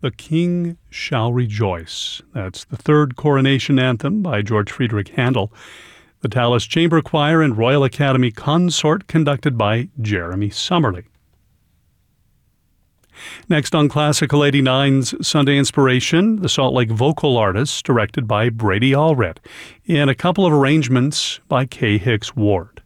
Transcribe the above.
The King Shall Rejoice. That's the third coronation anthem by George Friedrich Handel. The Tallis Chamber Choir and Royal Academy Consort conducted by Jeremy Summerly. Next on Classical 89's Sunday Inspiration, the Salt Lake Vocal Artists, directed by Brady Allred, and a couple of arrangements by K. Hicks Ward.